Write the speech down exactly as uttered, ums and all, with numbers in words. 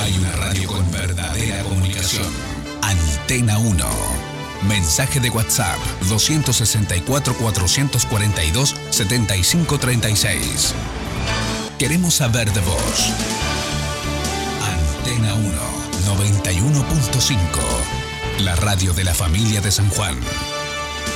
Hay una radio con verdadera comunicación. Antena uno. Mensaje de WhatsApp dos seis cuatro, cuatro cuatro dos, siete cinco tres seis. Queremos saber de vos. Antena uno, noventa y uno punto cinco. La radio de la familia de San Juan.